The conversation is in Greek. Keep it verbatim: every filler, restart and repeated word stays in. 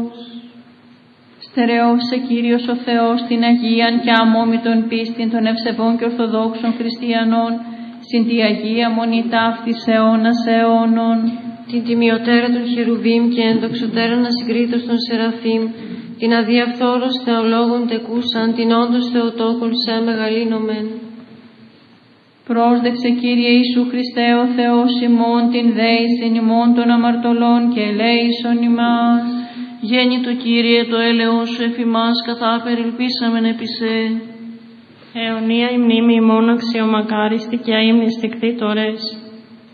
Στερεώσε Κύριος ο Θεός την Αγίαν και αμόμητον πίστην των ευσεβών και ορθοδόξων χριστιανών, συν τη Αγία Μονή ταύτης αιώνας αιώνων. Την τιμιωτέρα των Χερουβίμ και ενδοξωτέραν ασυγκρίτως των Σεραφείμ, την αδιαφθόρος θεολόγων τεκούσαν, την όντως Θεοτόκον σε μεγαλύνομεν. Πρόσδεξε Κύριε Ιησού Χριστέ ο Θεός ημών την δέησιν ημών των αμαρτωλών και ελέησον ημάς. Γέννητο Κύριε το έλεος σου εφ' ημάς, καθά περιλπίσαμεν επί σε. Αιωνία η μνήμη ημών αξιομακάριστη και αείμνηστη κτήτορες.